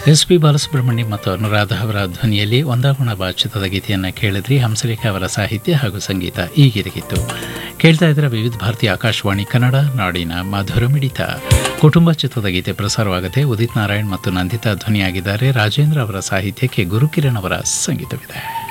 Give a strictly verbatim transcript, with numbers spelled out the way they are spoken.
S P Balasubrahmanyam ಮತ್ತು ಅನುರಾಧ ಅವರ ಧ್ವನಿಯಲ್ಲಿ ಒಂದಾಗುಣ ಬಾ ಚಿತ್ರದ ಗೀತೆಯನ್ನು ಕೇಳಿದ್ರಿ. ಹಂಸಲೇಖ ಅವರ ಸಾಹಿತ್ಯ ಹಾಗೂ ಸಂಗೀತ ಈ ಗೀತೆಗಿತ್ತು. ಕೇಳ್ತಾ ಇದ್ರೆ ವಿವಿಧ ಭಾರತೀಯ ಆಕಾಶವಾಣಿ ಕನ್ನಡ ನಾಡಿನ ಮಧುರ ಮಿಡಿತ. ಕುಟುಂಬ ಚಿತ್ರದ ಗೀತೆ ಪ್ರಸಾರವಾಗುತ್ತೆ. ಉದಿತ್ ನಾರಾಯಣ್ ಮತ್ತು ನಂದಿತಾ ಧ್ವನಿಯಾಗಿದ್ದಾರೆ. ರಾಜೇಂದ್ರ ಅವರ ಸಾಹಿತ್ಯಕ್ಕೆ ಗುರುಕಿರಣ್ ಅವರ ಸಂಗೀತವಿದೆ.